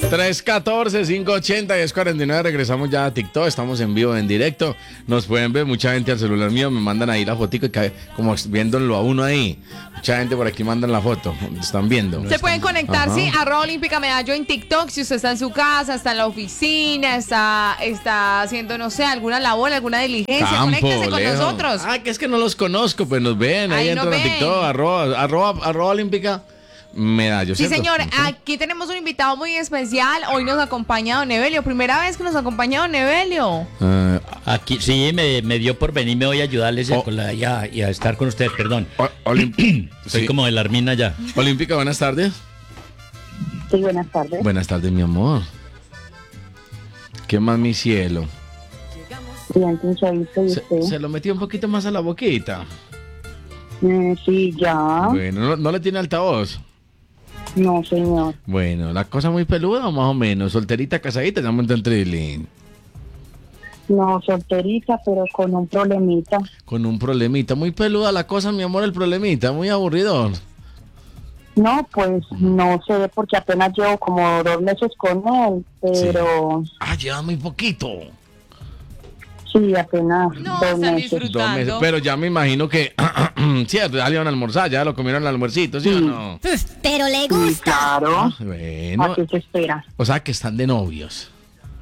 314-580-1049. Regresamos ya a TikTok. Estamos en vivo, en directo. Nos pueden ver mucha gente al celular mío. Me mandan ahí la fotico y como viéndolo a uno ahí. Mucha gente por aquí mandan la foto. Están viendo. Se pueden conectar, sí, @Olímpica Medallo en TikTok. Si usted está en su casa, está en la oficina, está haciendo, no sé, alguna labor, alguna diligencia. Conéctese con nosotros. Que es que no los conozco, pues nos ven. Ahí entran a TikTok, arroba Olímpica Medallo. Sí, ¿cierto? señor, aquí tenemos un invitado muy especial. Hoy nos acompaña don Evelio. Primera vez que nos acompaña don Evelio. Aquí sí, me dio por venirme hoy a ayudarles y a estar con ustedes, perdón. Soy como de la Armina ya. Olímpica, buenas tardes. Sí, buenas tardes. Buenas tardes, mi amor. ¿Qué más, mi cielo? Bien, pinchadito, ¿y usted? Se lo metió un poquito más a la boquita. Sí, ya. Bueno, ¿no le tiene altavoz? No, señor. Bueno, ¿la cosa muy peluda o más o menos? ¿Solterita, casadita? Ya monta en trilín. No, solterita, pero con un problemita. Con un problemita. Muy peluda la cosa, mi amor, el problemita. Muy aburridor. No, pues no sé, porque apenas llevo como 2 meses con él, pero... Sí. Lleva muy poquito. Sí, apenas No, 2 están meses. disfrutando. 2 meses. Pero ya me imagino que... cierto, ya le iban a almorzar, ya lo comieron al almuercito, ¿sí o no? Pero le Sí, gusta. claro. Bueno. ¿A qué se espera? O sea, que están de novios.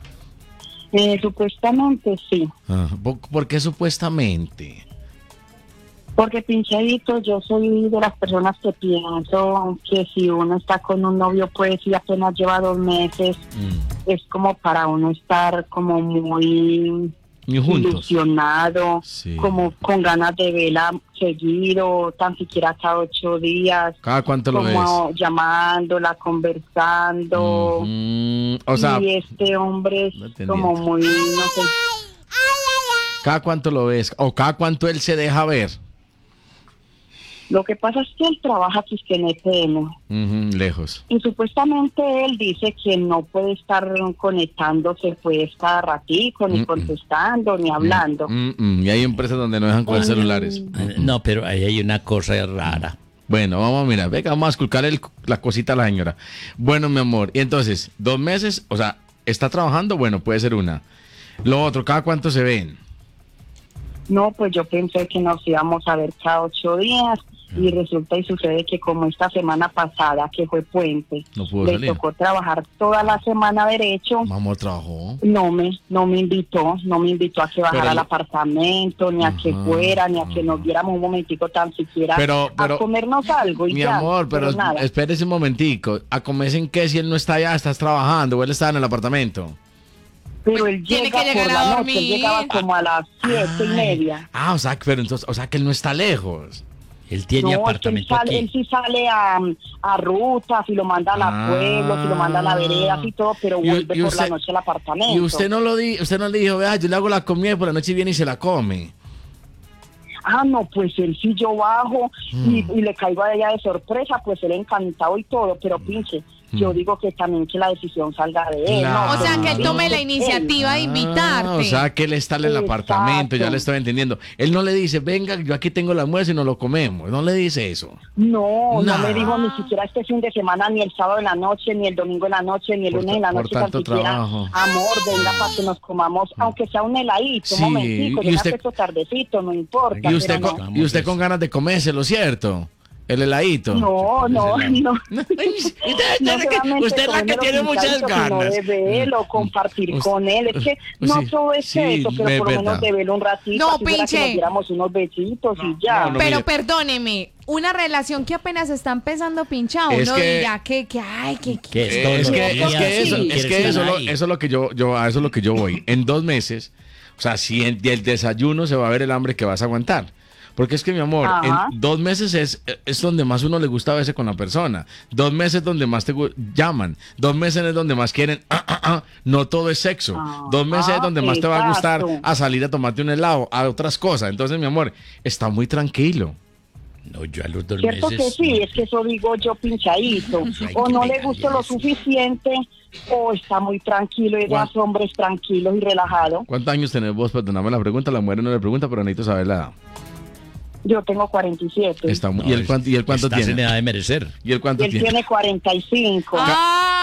Supuestamente sí. ¿Por qué supuestamente? Porque, pinchadito, yo soy de las personas que pienso que si uno está con un novio, pues, y apenas lleva 2 meses, es como para uno estar como muy ilusionado, sí, como con ganas de verla seguido, tan siquiera cada 8 días. ¿Cada cuánto lo ves? Como llamándola, conversando. O sea, y este hombre no es entendía. como muy, no sé. ¿Cada cuánto lo ves? ¿O cada cuánto él se deja ver? Lo que pasa es que él trabaja pues, que en EPM. Lejos. Y supuestamente él dice que no puede estar conectándose pues cada ratico, ni contestando, ni hablando. Y hay empresas donde no dejan coger celulares. No, pero ahí hay una cosa rara. Bueno, vamos a mirar. Venga, vamos a esculcar la cosita a la señora. Bueno, mi amor. Y entonces, 2 meses, o sea, ¿está trabajando? Bueno, puede ser una. Lo otro, ¿cada cuánto se ven? No, pues yo pensé que nos íbamos a ver cada 8 días. Y resulta y sucede que como esta semana pasada, que fue puente, No pudo le salir. tocó trabajar toda la semana derecho. Mi amor trabajó. No me invitó a que bajara Pero al apartamento, ni a que fuera, ni a que nos viéramos un momentico tan siquiera Pero- a comernos algo y Mi ya. amor, pero nada. espérese un momentico. ¿A comerse en qué si él no está allá? ¿Estás trabajando o él está en el apartamento? Pero él Tiene llega que llegar por a la dormir. noche, él llegaba como a las 7:30. O sea, pero entonces, o sea que él no está lejos. Él tiene No, es que apartamento él aquí. sí sale a rutas, y lo mandan a pueblos, y lo mandan a veredas y todo, pero vuelve por la noche al apartamento. Y usted no usted no le dijo, vea, yo le hago la comida y por la noche viene y se la come. No, pues él sí yo bajo y le caigo a ella de sorpresa, pues él encantado y todo, pero pinche, yo digo que también que la decisión salga de él. Claro. ¿no? O sea, que él tome la Él. iniciativa de invitarte. O sea que él está en el apartamento, ya Exacto. le estoy entendiendo. Él no le dice, venga, yo aquí tengo el almuerzo y nos lo comemos. No le dice eso. No Nah. me dijo ni siquiera este fin de semana, ni el sábado en la noche, ni el domingo en la noche, ni el Por lunes en la por noche, tan tanto siquiera, trabajo. amor, venga para que nos comamos, aunque sea un heladito, Sí, un momentico, y ya usted- esto tardecito, no importa. Y usted, pero y usted con ganas de comérselo, ¿cierto? El heladito. no, no. Usted es la que tiene muchas ganas. No de verlo, compartir con él. Es que no Sí, todo es sí, eso, pero es por lo menos verdad. de verlo un ratito. No, así fuera pinche. que nos diéramos unos besitos y ya. no, Pero mire. perdóneme, una relación que apenas está empezando pinchado, Es uno que- dirá que Es que eso es lo que a eso es lo que yo voy. En 2 meses, o sea, si el desayuno se va a ver el hambre que vas a aguantar. Porque es que, mi amor, Ajá. en 2 meses es donde más uno le gusta verse con la persona. 2 meses donde más te llaman. 2 meses es donde más quieren. No todo es sexo. 2 meses es donde más te va a gustar exacto. a salir a tomarte un helado, a otras cosas. Entonces, mi amor, está muy tranquilo. No, yo a los 2 Cierto meses. que sí, es que eso digo yo pinchadito. Ay, O qué no le legal gusta lo eso. suficiente, o está muy tranquilo y más hombres tranquilos y relajados. ¿Cuántos años tenés vos? Perdóname la pregunta, la mujer no le pregunta, pero necesito saber la edad. Yo tengo 47. ¿Y él cuánto Estás en tiene? edad de merecer. ¿Y él cuánto Él tiene? tiene 45. Ay,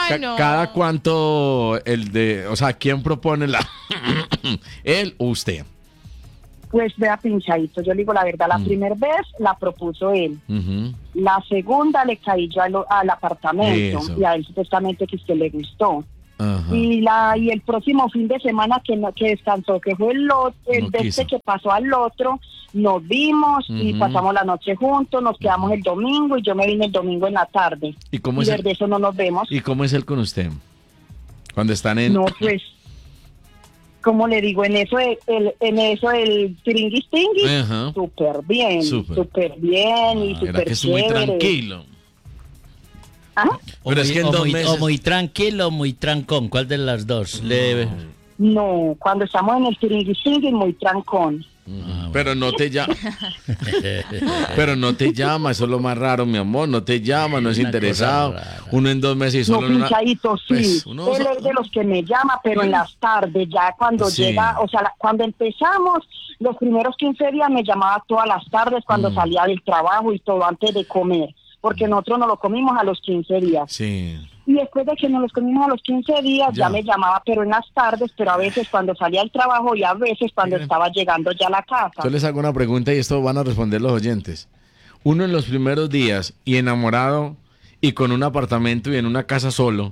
Ay, no. ¿Cada cuánto o sea, quién propone la él o usted? Pues vea, Pinchadito, yo le digo la verdad, la primera vez la propuso él. La segunda le caí yo al apartamento. Eso. Y a él supuestamente que usted le gustó. Ajá. Y el próximo fin de semana que descansó, que fue el No de quiso. este que pasó al otro, nos vimos y pasamos la noche juntos, nos quedamos el domingo y yo me vine el domingo en la tarde. ¿Y cómo es desde eso no nos vemos. ¿Y cómo es él con usted? Cuando están en... No, pues, como le digo, en eso el tiringuis tinguis, Ajá. súper bien y Era súper que es muy chévere. tranquilo. ¿Ah? Pero es que en 2 meses... O muy tranquilo o muy trancón. ¿Cuál de las dos? No, cuando estamos en el tiringuis tinguis, muy trancón. Pero no te llama. Pero no te llama, eso es lo más raro, mi amor. No te llama, no es Una interesado. cosa rara. Uno en 2 meses y No, solo en una... Pinchadito, sí. Pues, uno Él es de los que me llama, pero en las tardes, ya cuando Sí. llega, o sea, cuando empezamos, los primeros 15 días me llamaba todas las tardes cuando salía del trabajo y todo antes de comer, porque nosotros nos lo comimos a los 15 días. Sí. Y después de que nos los comimos a los 15 días, Ya. ya me llamaba, pero en las tardes, pero a veces cuando salía del trabajo y a veces cuando estaba llegando ya a la casa. Yo les hago una pregunta y esto van a responder los oyentes. Uno en los primeros días y enamorado y con un apartamento y en una casa solo.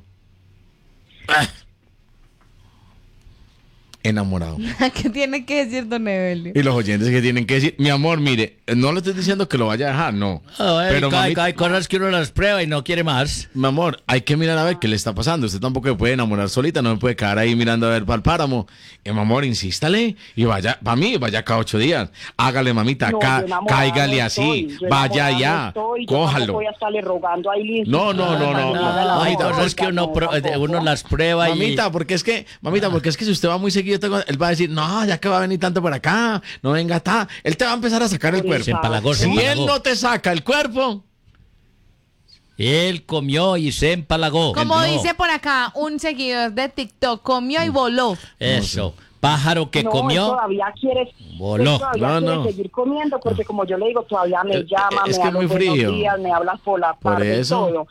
Enamorado. ¿Qué tiene que decir don Evelio? Y los oyentes que tienen que decir, mi amor, mire, no le estoy diciendo que lo vaya a dejar, no. Pero Hay cosas que uno las prueba y no quiere más. mi amor, hay que mirar a ver qué le está pasando. Usted tampoco se puede enamorar solita, no me puede quedar ahí mirando a ver para el páramo. Y mi amor, insístale y vaya, para mí, vaya cada 8 días. Hágale, mamita, No, yo enamorada cáigale no así, estoy, yo vaya enamorada no allá, estoy, yo tampoco cójalo. voy a estarle rogando ahí listo. No. Hay cosas que uno las prueba y... Mamita, porque es que si usted va muy seguido, él va a decir, no, ya que va a venir tanto por acá, no venga, él te va a empezar a sacar el cuerpo. Se empalagó, se Si él empalagó. no te saca el cuerpo, Él comió y se empalagó. Como No. dice por acá un seguidor de TikTok, comió y voló. Eso. Pájaro que No, él comió. todavía quiere, Voló. él todavía No, quiere no. seguir comiendo porque como yo le digo, todavía me llama, es me que da es muy los buenos frío. días, me habla por la Por tarde eso. y todo.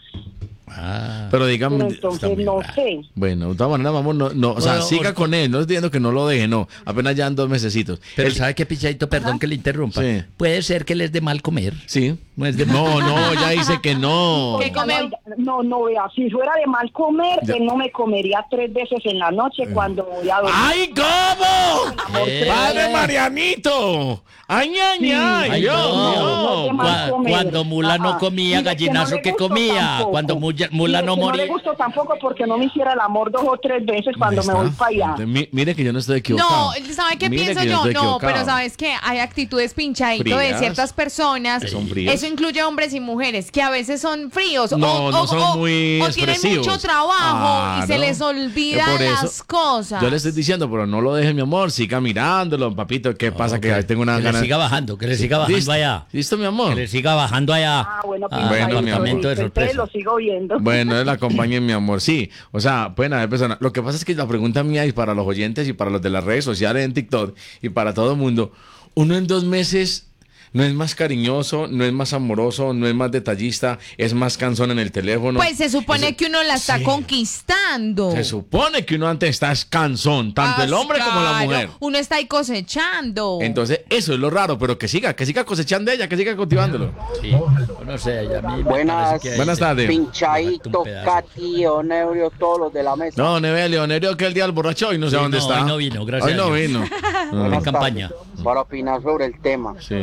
Ah. pero dígame. Pero está entonces muy no raro. sé. Bueno, de todas maneras, vamos, o sea, Bueno, siga con él, no estoy diciendo que no lo deje, no, apenas ya en 2 mesecitos. Pero Él- ¿sabe qué, Pichadito? Perdón que le interrumpa. Sí. Puede ser que les dé mal comer. Sí. No es de No, ya dice que no. ¿Qué come? No, vea, si fuera de mal comer, Ya. él no me comería 3 veces en la noche cuando voy a dormir. ¡Ay, cómo! Eh. ¡Padre Marianito! ¡Ay, ay, ay! Ay, Dios no. mío! de mal comer. Cuando Mula no Ajá. comía, Mire, que gallinazo le que gustó comía. tampoco. Cuando Mula Mire, no que moría. No le gustó tampoco porque no me hiciera el amor 2 o 3 veces cuando me voy para allá. Mire que yo no estoy equivocado. No, ¿sabe qué Mire pienso que yo? estoy No, equivocado. pero ¿sabes qué? Hay actitudes pinchadito de Frías. ciertas personas. Son fríos. Eso incluye hombres y mujeres que a veces son fríos. No, no son muy o tienen expresivos. mucho trabajo y se Claro. les olvida Por eso, las cosas. Yo le estoy diciendo, pero no lo deje, mi amor, siga mirándolo, papito. ¿Qué pasa? Que ahí tengo una Que le ganas. siga bajando, que le siga bajando ¿Listo? allá. ¿Listo, mi amor? Que le siga bajando allá. Ah, bueno, Ah, bueno, mi amor. apartamento de entonces sorpresa. lo sigo viendo. Bueno, él acompaña mi amor, sí. O sea, pueden haber personas. Lo que pasa es que la pregunta mía y para los oyentes y para los de las redes sociales en TikTok y para todo el mundo, uno en 2 meses no es más cariñoso, no es más amoroso, no es más detallista, es más cansón en el teléfono. Pues se supone Eso- que uno la está sí. conquistando. Se supone que uno antes está cansón, tanto Ah, el hombre como la claro, mujer. Uno está ahí cosechando. Entonces, eso es lo raro, pero que siga cosechando ella, que siga cultivándolo. Sí. Yo no sé, a mí me Buenas- parece que hay- Buenas tardes. Pinchadito, Un pedazo. Katy, Oneurio, todos los de la mesa. No, Nevelio, que el día del borracho y no sé Sí, dónde no, está. hoy no vino, gracias Hoy no a Dios. vino. en Ah, campaña. Para opinar sobre el tema. sí.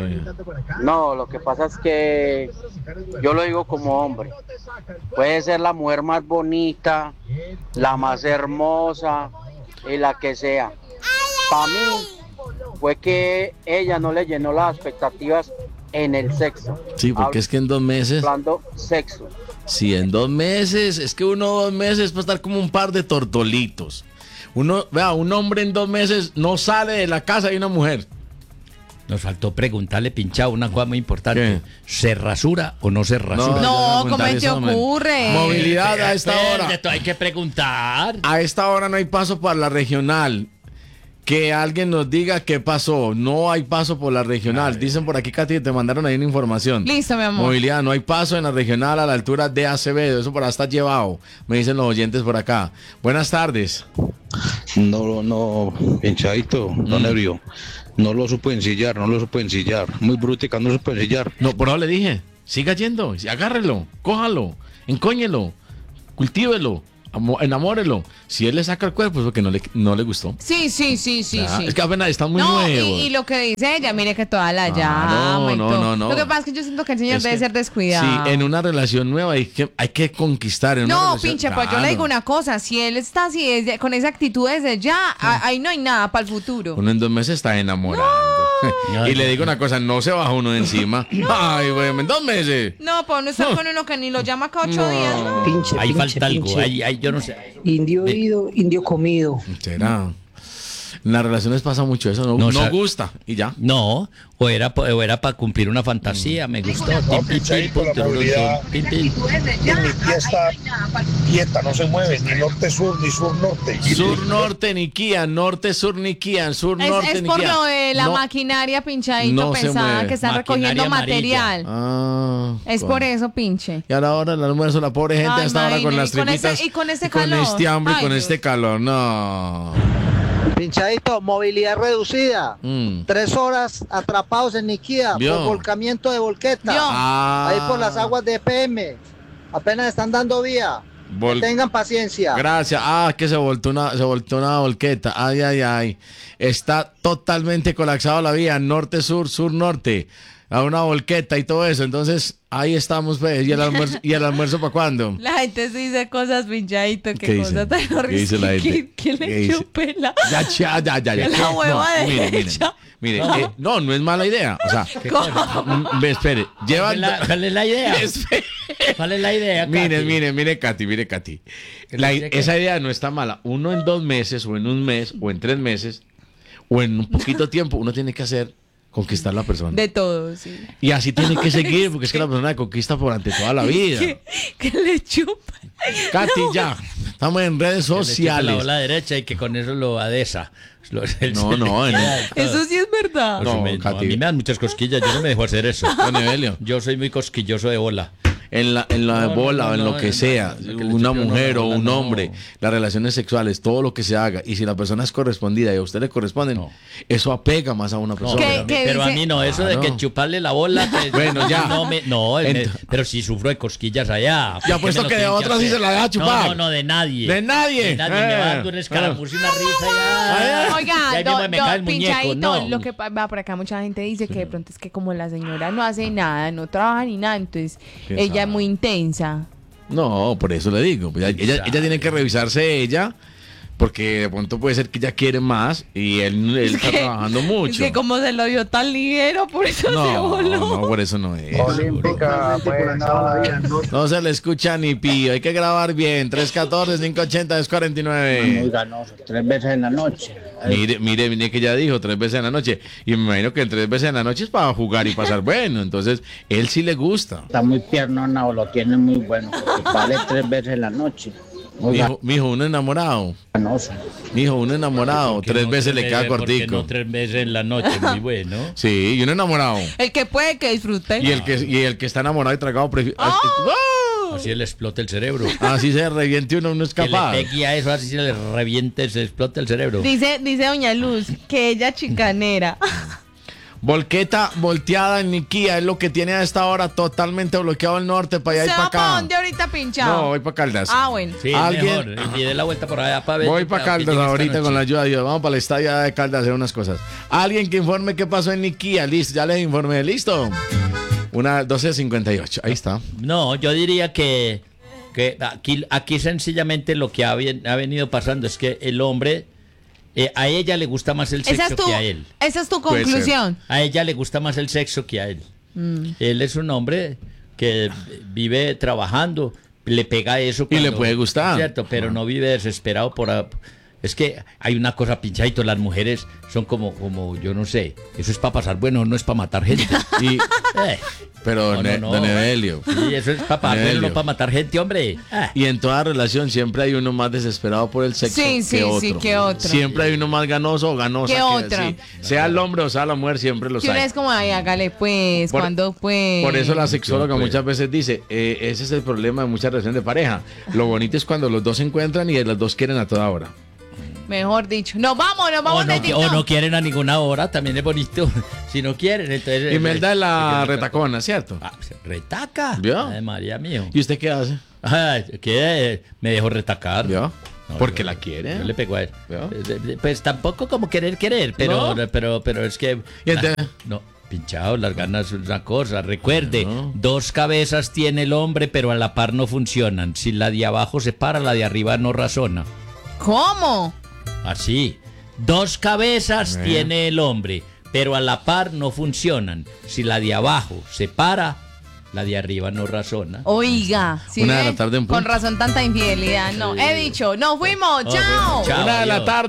No, lo que pasa es que yo lo digo como hombre. Puede ser la mujer más bonita, la más hermosa y la que sea. Para mí fue que ella no le llenó las expectativas en el sexo. Sí, porque es que en 2 meses, Hablando sexo. sí, en 2 meses, es que uno 2 meses puede estar como un par de tortolitos. Uno, vea, un hombre en 2 meses no sale de la casa de una mujer. Nos faltó preguntarle, Pinchado, una cosa muy importante. ¿Qué? ¿Se rasura o no se rasura? No, ya ¿cómo preguntar te eso, man. ocurre? Movilidad a esta hora. Hay que preguntar. A esta hora no hay paso para la regional. que alguien nos diga qué pasó. No hay paso por la regional. Dicen por aquí, Katy, te mandaron ahí una información. Listo, mi amor. Movilidad, no hay paso en la regional a la altura de Acevedo. Eso por ahí está llevado, me dicen los oyentes por acá. Buenas tardes. No, pinchadito, don Ebrio. No lo supo ensillar. Muy brutica, no lo supo ensillar. No, por eso le dije, siga yendo, agárrelo, cójalo, encóñelo, cultívelo, enamórelo. Si él le saca el cuerpo es porque no le gustó. Sí. Es que apenas está muy nuevo. Y lo que dice ella, mire que toda la llama. No. Lo que pasa es que yo siento que el señor debe ser descuidado. Sí, en una relación nueva hay que conquistar. Pinche, pues yo le digo una cosa, si él está así, con esa actitud desde ya, ahí no hay nada para el futuro. Uno en 2 meses está enamorando. Y le digo una cosa, no se baja uno de encima. Ay, güey, en 2 meses. No, pues uno está con uno que ni lo llama cada 8 días, ¿no? Ahí falta algo, yo no sé. Indio oído, indio comido. ¿Será? En las relaciones pasa mucho eso, no gusta y ya. No, o era para cumplir una fantasía, me gustó. En mi tía está quieta, no se mueve, ni norte-sur, ni sur-norte. Sur-norte ni Kia, norte-sur ni Kia, sur-norte es ni por Kia. lo de la maquinaria pinchadito pesada que están recogiendo material. Es por eso, pinche. Y a la hora del almuerzo, la pobre gente hasta ahora con las tripitas. Y con este calor. Con este hambre y con Dios. este calor, no. Pinchadito, movilidad reducida. 3 horas atrapados en Niquía por volcamiento de volqueta. Ahí por las aguas de EPM. Apenas están dando vía. Tengan paciencia. Gracias. Que se voltó una volqueta. Ay. Está totalmente colapsado la vía. Norte-sur, sur-norte. A una volqueta y todo eso. Entonces, ahí estamos, pues. ¿Y el almuerzo para cuándo? La gente se dice cosas, pinchadito. Qué cosa tan horrible. ¿Qué dice la gente? ¿Quién le chupela? Ya. La hueva derecha. Mire, no es mala idea. O sea, espere. ¿Cuál es la idea? ¿Cuál es la idea, Katy? Mire, Katy. Esa idea no está mala. Uno en 2 meses, o en 1 mes, o en 3 meses, o en un poquito tiempo, uno tiene que conquistar a la persona. De todo, sí. Y así tiene que seguir, porque es que la persona conquista durante toda la vida. Que le chupa. Katy, ya. Estamos en redes sociales. Que la derecha y que con eso lo adesa. No. Eso sí es verdad. No, a mí me dan muchas cosquillas, yo no me dejo hacer eso. Don Evelio. Yo soy muy cosquilloso de bola. En la bola o en lo que sea, una mujer o un hombre, las relaciones sexuales, todo lo que se haga, y si la persona es correspondida y a usted le corresponden, eso apega más a una persona. Pero a mí no, eso de que chuparle la bola, bueno, ya. Pero si sufro de cosquillas allá. Ya puesto que de otros sí se la deja chupar. No, de nadie. De nadie. Me va dando un escaramuz y una risa ya. Oiga, pinchadito, lo que va por acá, mucha gente dice que de pronto es que como la señora no hace nada, no trabaja ni nada, entonces ella es muy intensa. No, por eso le digo. Ella tiene que revisarse ella, porque de pronto puede ser que ella quiere más y él está trabajando mucho. Es que como se lo dio tan ligero, por eso se voló. No, por eso no es. Olímpica, pues, no se le escucha ni pío. Hay que grabar bien. 314-580-249. Muy ganoso, 3 veces en la noche. Mire que ya dijo 3 veces en la noche. Y me imagino que 3 veces en la noche es para jugar y pasar bueno. Entonces, él sí le gusta. Está muy piernona o lo tiene muy bueno. Vale 3 veces en la noche. Mijo, uno enamorado. Ganoso. Mijo, uno enamorado. 3 veces le queda cortico. No 3 veces en la noche, muy bueno. Sí, y uno enamorado. El que puede que disfrute. Y el que está enamorado y tragado prefiere. Así le explota el cerebro. Así se reviente uno es capaz. Que le pegue a eso, así se le reviente, se explota el cerebro. Dice doña Luz que ella chicanera. Volqueta volteada en Niquía es lo que tiene a esta hora totalmente bloqueado el norte para allá y para acá. ¿Para dónde ahorita pinchado? No, voy para Caldas. Bueno. Sí, mejor. Y de la vuelta por allá para ver. Voy para Caldas ahorita con la ayuda de Dios. Vamos para el estadio de Caldas a hacer unas cosas. Alguien que informe qué pasó en Niquía. Listo, ya les informé. ¿Listo? 12:58. Ahí está. No, yo diría que aquí sencillamente lo que ha venido pasando es que el hombre... a ella le gusta más el sexo que a él. Esa es tu conclusión. A ella le gusta más el sexo que a él. Él es un hombre que vive trabajando, le pega eso. Y le puede gustar. Cierto, pero no vive desesperado Es que hay una cosa, Pinchadito, las mujeres son como yo no sé, eso es para pasar bueno, no es para matar gente. Pero don Evelio. Sí, eso es para pasar bueno, no para matar gente, hombre. Y en toda relación siempre hay uno más desesperado por el sexo que otro. Siempre hay uno más ganoso o ganosa que otro. Sí. Sea el hombre o sea la mujer, siempre los hay. Es como, ay, hágale pues, cuando pues. Por eso la sexóloga muchas veces dice, ese es el problema de muchas relaciones de pareja. Lo bonito es cuando los dos se encuentran y los dos quieren a toda hora. Mejor dicho. Nos vamos de TikTok. O no quieren a ninguna hora, también es bonito. Si no quieren, entonces... Imelda es la retacona, ¿cierto? ¿Retaca? ¿Vio? Ay, María mío. ¿Y usted qué hace? ¿Qué? Me dejó retacar. ¿Vio? Porque la quiere. Yo le pego a él. Pues tampoco como querer, pero, ¿no? pero es que... ¿Y entonces? No. Pinchado, las ganas es una cosa. Recuerde, 2 cabezas tiene el hombre, pero a la par no funcionan. Si la de abajo se para, la de arriba no razona. ¿Cómo? Así. 2 cabezas tiene el hombre, pero a la par no funcionan. Si la de abajo se para, la de arriba no razona. Oiga, ¿sí Una de la tarde en punto. Con razón tanta infidelidad. No, he dicho, nos fuimos. Chao. Una de la tarde.